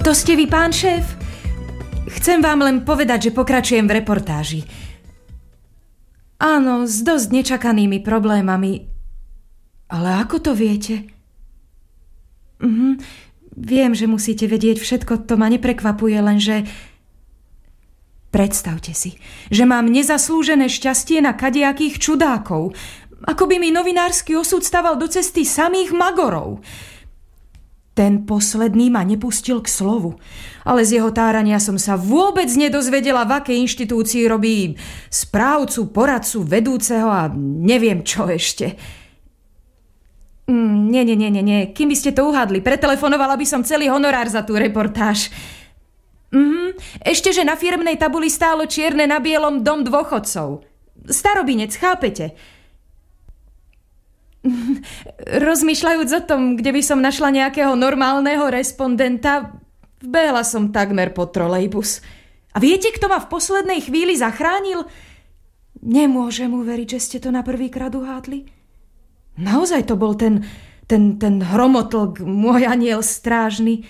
To ste vy, pán šéf? Chcem vám len povedať, že pokračujem v reportáži. Áno, s dosť nečakanými problémami. Ale ako to viete? Viem, že musíte vedieť všetko, to ma neprekvapuje, lenže... Predstavte si, že mám nezaslúžené šťastie na kadejakých čudákov. Ako by mi novinársky osud staval do cesty samých magorov. Ten posledný ma nepustil k slovu, ale z jeho tárania som sa vôbec nedozvedela, v akej inštitúcii robí správcu, poradcu, vedúceho a neviem čo ešte. Nie. Kým by ste to uhádli, pretelefonovala by som celý honorár za tú reportáž. Ešte, že na firmnej tabuli stálo čierne na bielom dom dôchodcov. Starobinec, chápete? Rozmýšľajúc o tom, kde by som našla nejakého normálneho respondenta, vbehla som takmer pod trolejbus. A viete, kto ma v poslednej chvíli zachránil? Nemôžem uveriť, že ste to na prvýkrát uhádli. Naozaj to bol ten hromotlk, môj aniel strážny.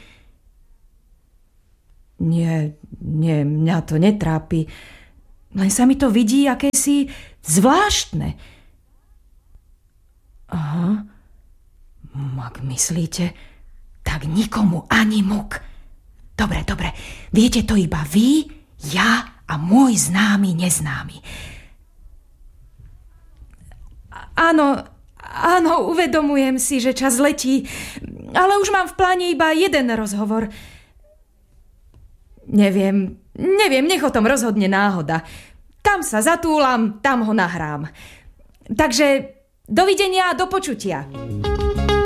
Nie, mňa to netrápi. Len sa mi to vidí akési zvláštne. Aha, ak myslíte, tak nikomu ani muk. Dobre, viete to iba vy, ja a môj známy neznámy. Áno, uvedomujem si, že čas letí, ale už mám v pláne iba jeden rozhovor. Neviem, nech o tom rozhodne náhoda. Tam sa zatúlam, tam ho nahrám. Takže dovidenia a do počutia.